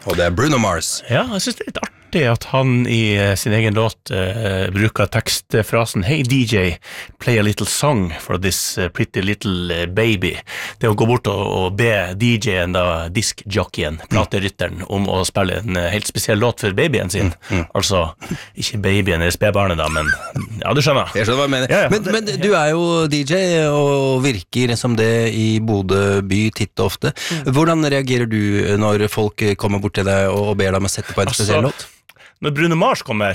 Og det Bruno Mars. Ja, jeg synes det litt artig at han i sin egen låt bruker tekstfrasen «Hey DJ, play a little song for this pretty little baby». Det å gå bort og be DJ-en, da, diskjockeyen, platerytteren, om å spille en helt spesiell låt for babyen sin. Altså, ikke babyen eller spedbarnet da, men ja, du skjønner. Jeg skjønner hva jeg mener. Ja. Men du er jo DJ og virker som det i Bodø by titt og ofte. Hvordan reagerer du når folk kommer bort til deg og ber deg om å sette på en spesiell låt? Når Bruno Mars kommer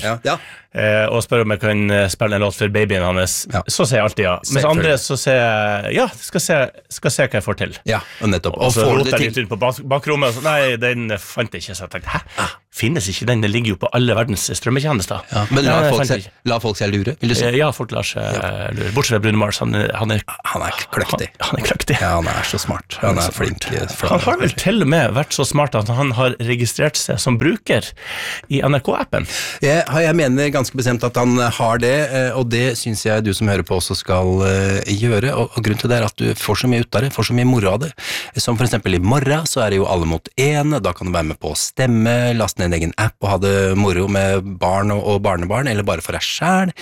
og spør om jeg kan spille en låt for babyen hans, så sier jeg alltid ja. Mens andre så sier jeg ja, skal se hva jeg får til. Ja, og nettopp. Og så roter jeg litt rundt på bakrommet, og så, nei, den fant jeg ikke, så jeg tenkte, hæ? Finnes ikke den? Det ligger jo på alle verdens strømmetjenester. Ja, men la folk seg lure, vil du si? Ja, folk lar seg lure. Bortsett fra Bruno Mars, han er kløktig. Han er kløktig. Ja, han er så smart. Han er flink. Han har vel til og med vært så smart at han har registrert seg som bruker i NRK-appen. Jeg mener ganske bestemt at han har det, og det synes jeg du som hører på også skal gjøre, og grunnen til det er at du får så mye ut av det, får så mye moro av det. Som for eksempel i morgen, så er det jo Alle mot 1, da kan du være med på å stemme, laste ned en egen app og ha det moro med barn og barnebarn, eller bare for deg selv.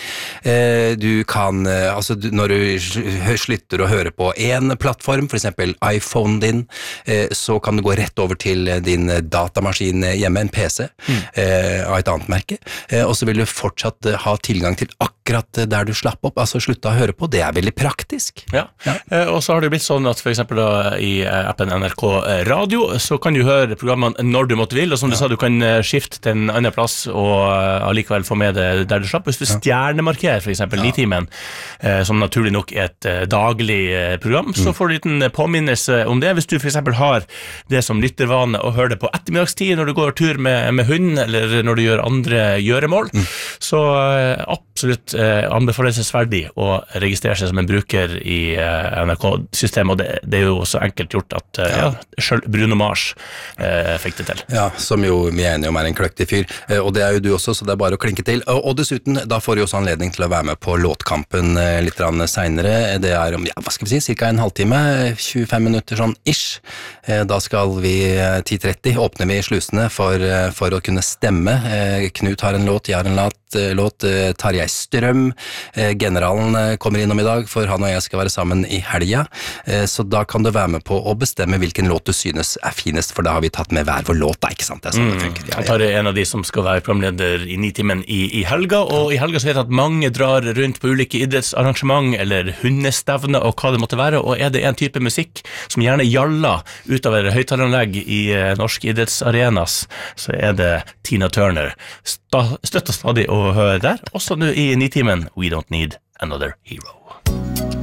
Du kan, når du slutter å høre på en plattform, for eksempel iPhone din, så kan du gå rett over til din datamaskin hjemme, en PC, av et annet merke, og så vil du fortsatt ha tilgang til akkurat der du slapp opp, altså slutta å høre på. Det er veldig praktisk. Ja. Og så har det blitt sånn at for eksempel da, i appen NRK Radio, så kan du høre programmene når du måtte vil, og som du sa, du kan skifte til en annen plass og allikevel få med det der du slapp. Hvis du stjernemarkerer for eksempel Nitimen, som naturlig nok er et daglig program, så får du en påminnelse om det. Hvis du for eksempel har det som lyttervane å høre det på ettermiddagstid når du går tur med hund, eller når du gjør andre gjøremål, så absolutt anbefalesverdig å registrere seg som en bruker i NRK-systemet, og det er jo så enkelt gjort at selv Bruno Mars fikk det til. Ja, som jo vi er enige om er en kløktig fyr, og det er jo du også, så det er bare å klinke til. Og dessuten, da får du også anledning til å være med på låtkampen litt senere. Det er om, hva skal vi si, cirka en halvtime, 25 minutter sånn ish. Da skal vi 10:30 åpner vi slusene for å kunne stemme. Knut har en låt, jeg har en låt, Tarjei Strøm, generalen kommer innom i dag, for han og jeg skal være sammen i helga, så da kan du være med på å bestemme hvilken låt du synes er finest, for da har vi tatt med hver vår låt, da, ikke sant? Det er sånn det funker. Tarjei er en av de som skal være programleder i Nitimen i helga, og i helga så vet jeg at mange drar rundt på ulike idrettsarrangement, eller hundestevner, og hva det måtte være, og er det en type musikk som gjerne jaller utover høyttaleranlegg i norsk idrettsarenas, så er det Tina Turner. Støtter stadig å høre der, også nå i Nitimen, We Don't Need Another Hero.